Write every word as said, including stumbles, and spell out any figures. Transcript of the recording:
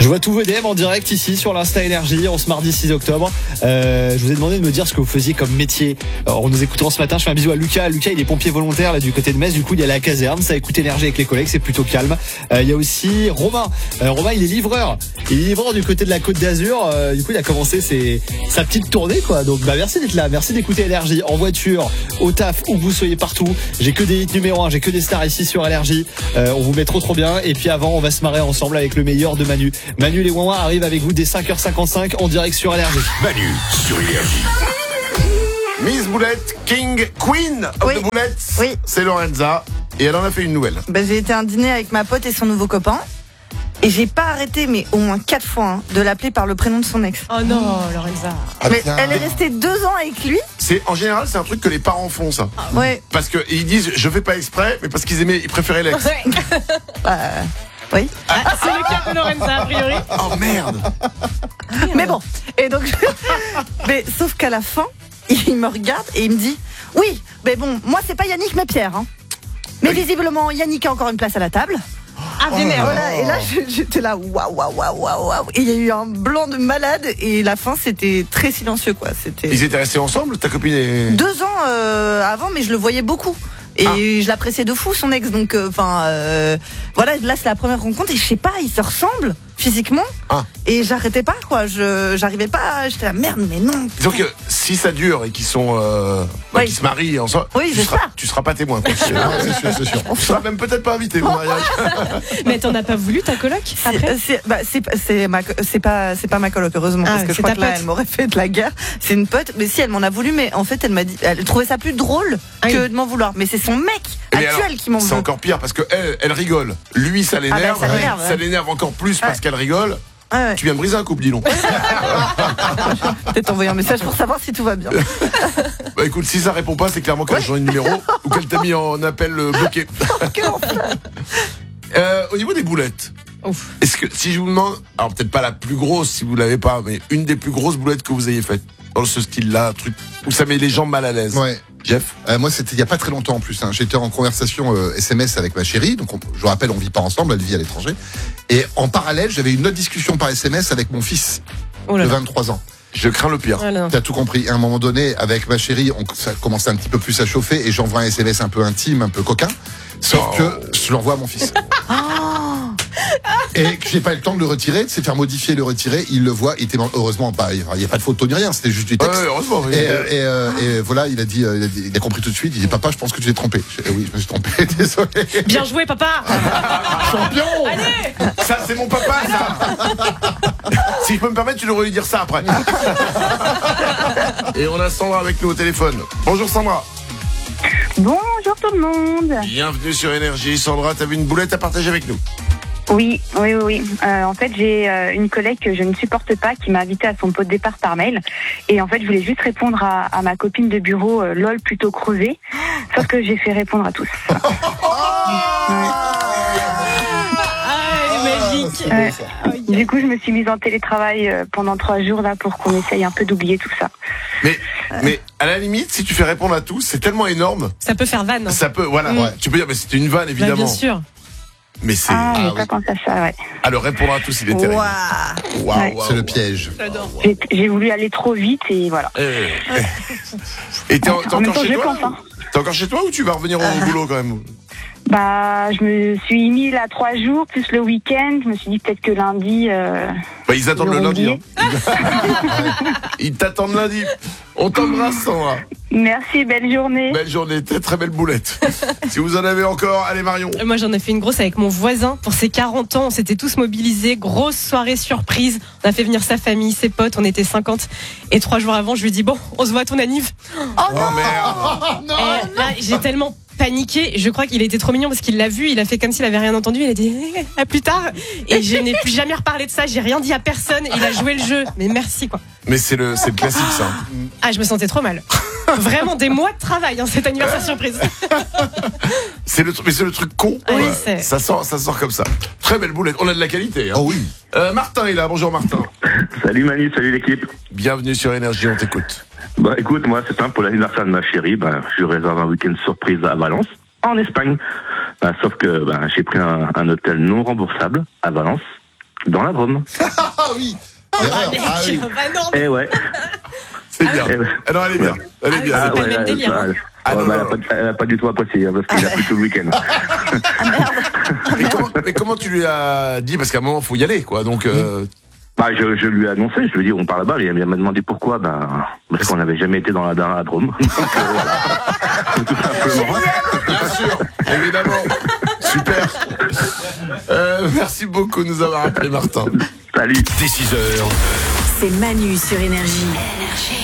Je vois tous vos D M en direct ici sur l'Insta Énergie, on se mardi six octobre. Euh, je vous ai demandé de me dire ce que vous faisiez comme métier. Alors, on nous écoutant ce matin, je fais un bisou à Lucas. Lucas, il est pompier volontaire là du côté de Metz. Du coup, il est à la caserne. Ça écoute Énergie avec les collègues, c'est plutôt calme. Euh, il y a aussi Romain. Euh, Romain, il est livreur. Il est livreur du côté de la Côte d'Azur. Euh, du coup, il a commencé ses, sa petite tournée, quoi. Donc, bah, merci d'être là. Merci d'écouter Énergie en voiture, au taf, où que vous soyez partout. J'ai que des hits numéro un. J'ai que des stars ici sur Énergie. Euh, on vous met trop, trop bien. Et puis avant, on va se marrer ensemble avec le meilleur de Manu. Manu les Ouin arrive avec vous dès cinq heures cinquante-cinq en direct sur Énergie. Manu sur Énergie. Miss Boulette, King, Queen of Oui. the Boulette, Oui. c'est Lorenza. Et elle en a fait une nouvelle. Ben, j'ai été à un dîner avec ma pote et son nouveau copain. Et j'ai pas arrêté, mais au moins quatre fois, hein, de l'appeler par le prénom de son ex. Oh non, Lorenza. Ah, mais bien. elle est restée deux ans avec lui. C'est, en général, c'est un truc que les parents font, ça. Ouais. Parce qu'ils disent, je fais pas exprès, mais parce qu'ils aimaient, ils préféraient l'ex. Bah, oui. Ah, c'est le cas de Lorenza, a priori. Oh merde. Mais bon. Et donc, mais sauf qu'à la fin, il me regarde et il me dit, oui, mais bon, moi c'est pas Yannick mais Pierre. Hein. Mais Oui. visiblement, Yannick a encore une place à la table. Ah, vénère. Voilà, et là je- j'étais là, waouh, waouh, waouh, waouh, waouh. Et il y a eu un blanc de malade et la fin c'était très silencieux, quoi. C'était Ils étaient restés ensemble, ta copine et... deux ans euh, avant, mais je le voyais beaucoup. Et Ah. je l'appréciais de fou, son ex. Donc, enfin, euh, voilà, là c'est la première rencontre et je sais pas, ils se ressemblent physiquement. Ah. Et j'arrêtais pas, quoi. Je, j'arrivais pas. J'étais là, merde, mais non. Disons que si ça dure et qu'ils sont, euh, bah, Oui. qu'ils se marient ensemble, Oui, tu, j'espère. seras, tu seras pas témoin. quoi. C'est c'est sûr, c'est sûr. Tu seras même peut-être pas invité au mariage. Mais t'en as pas voulu, ta coloc, C'est, après c'est, bah, c'est, c'est, ma, c'est pas, c'est pas ma coloc, heureusement, Ah, parce que je c'est crois ta que là, pote. elle m'aurait fait de la guerre. C'est une pote, mais si elle m'en a voulu, mais en fait, elle m'a dit, elle trouvait ça plus drôle Ah que oui. de m'en vouloir. Mais c'est son mec Mais actuel alors, qui m'en c'est veut. encore pire parce que elle, elle rigole. Lui, ça l'énerve. Ah bah, ça l'énerve, ouais. Ça l'énerve encore plus parce Ouais. qu'elle rigole. Ouais, ouais. Tu viens de briser un couple, dis donc. Peut-être envoyer un message pour savoir si tout va bien. Bah écoute, si ça répond pas, c'est clairement qu'elle a changé de numéro ou qu'elle t'a mis en appel euh, bloqué. Quel enfer. Euh, au niveau des boulettes, Ouf. est-ce que si je vous demande, alors peut-être pas la plus grosse si vous l'avez pas, mais une des plus grosses boulettes que vous ayez faites dans ce style-là, un truc où ça met les gens mal à l'aise. Ouais. Jeff. Euh, moi, c'était il y a pas très longtemps en plus. Hein. J'étais en conversation euh, S M S avec ma chérie. Donc, on, je vous rappelle, on vit pas ensemble. Elle vit à l'étranger. Et en parallèle, j'avais une autre discussion par S M S avec mon fils Oh là de là. vingt-trois ans. Je crains le pire. Oh là là. T'as tout compris. À un moment donné, avec ma chérie, on, ça commençait un petit peu plus à chauffer et j'envoie un S M S un peu intime, un peu coquin. Sauf Oh. que je l'envoie à mon fils. Et que j'ai pas eu le temps de le retirer, de se faire modifier, le retirer. Il le voit. Il était heureusement pas. Il y a pas de photo ni rien. C'était juste du Ouais, texte. heureusement. oui. Et, euh, et, euh, et voilà, il a dit, euh, il a, dit- il a compris tout de suite. Il dit, papa, je pense que tu t'es trompé. Je dis, eh oui, je me suis trompé. Désolé. Bien joué, papa. Champion. Ça, c'est mon papa, ça. Si je peux me permettre, tu devrais lui dire ça après. Et on a Sandra avec nous au téléphone. Bonjour Sandra. Bonjour tout le monde. Bienvenue sur Énergie. Sandra, t'as vu une boulette à partager avec nous? Oui, oui, oui. oui. Euh, en fait, j'ai euh, une collègue que je ne supporte pas qui m'a invité à son pot de départ par mail. Et en fait, je voulais juste répondre à, à ma copine de bureau, euh, lol plutôt creusé. Sauf que j'ai fait répondre à tous. Ah, elle est magique. Ouais. Du coup, je me suis mise en télétravail euh, pendant trois jours là pour qu'on essaye un peu d'oublier tout ça. Mais, mais à la limite, si tu fais répondre à tous, c'est tellement énorme. Ça peut faire vanne. Ça peut, voilà. Mm. Tu peux dire, mais c'était une vanne, Bah, évidemment. bien sûr. Mais c'est. Ah, j'ai Ah, pas oui. pensé à ça, ouais. À le répondre à tous, il est terrible. Waouh. Waouh, Ouais. waouh, C'est le waouh. piège. J'adore. J'ai, j'ai voulu aller trop vite et voilà. Eh. Et t'es, en- t'es En même encore temps, chez je toi pense, hein. T'es encore chez toi ou tu vas revenir au boulot quand même? Bah, je me suis mis là trois jours, plus le week-end. Je me suis dit peut-être que lundi... Euh... Bah, ils attendent Ils le auront lundi. oublié. Hein. Ils t'attendent lundi. On t'embrasse, Sandra. Merci, belle journée. Belle journée, très très belle boulette. Si vous en avez encore, allez Marion. Moi, j'en ai fait une grosse avec mon voisin pour ses quarante ans. On s'était tous mobilisés. Grosse soirée surprise. On a fait venir sa famille, ses potes. On était cinquante. Et trois jours avant, je lui dis, bon, on se voit à ton anniv. Oh non. Oh merde. Et là, j'ai tellement paniqué. Je crois qu'il était trop mignon parce qu'il l'a vu. Il a fait comme s'il avait rien entendu. Il a dit, eh, à plus tard. Et je n'ai plus jamais reparlé de ça. J'ai rien dit à personne. Il a joué le jeu. Mais merci, quoi. Mais c'est le, c'est le classique ça. Ah, je me sentais trop mal. Vraiment des mois de travail, hein, cet anniversaire surprise. C'est le, mais c'est le truc con. Oui, Ouais. c'est- Ça sort, ça sort comme ça. Très belle boulette. On a de la qualité. Hein. Oh oui. Euh, Martin est là. Bonjour Martin. Salut Manu, salut l'équipe. Bienvenue sur Énergie. On t'écoute. Bah écoute, moi c'est simple, pour l'anniversaire de ma chérie, bah, je lui réserve un week-end surprise à Valence, en Espagne. Bah, sauf que bah, j'ai pris un, un hôtel non remboursable à Valence. Dans la Drôme. Ah oui. Erreur. mec, Ah oui. bah non, mais- Eh ouais. C'est bien. Eh ouais. Ah non, elle est bien. Elle est Ah, bien. c'est pas le même elle- délire, bah, hein. elle- Ah, ouais, non, bah, elle, non. a pas, elle a pas du tout apprécié, hein, parce qu'il a plu tout le week-end. Mais comment, mais comment tu lui as dit? Parce qu'à un moment, faut y aller, quoi. Donc, euh, Bah, je, je lui ai annoncé, je lui ai dit, on part là-bas, il m'a demandé pourquoi, bah, parce qu'on n'avait jamais été dans la, dans la Drôme. Donc, euh, voilà. Tout simplement. bien sûr, évidemment. Super. Euh, merci beaucoup de nous avoir appelé, Martin. Salut. Dès six heures. C'est Manu sur Énergie.